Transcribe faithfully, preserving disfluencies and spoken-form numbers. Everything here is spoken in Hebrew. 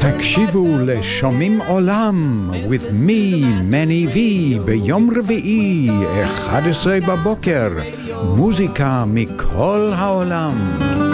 הקשיבו לשומעים עולם with me, מני וי, ביום רביעי, אחד עשרה בבוקר, מוזיקה מכל העולם.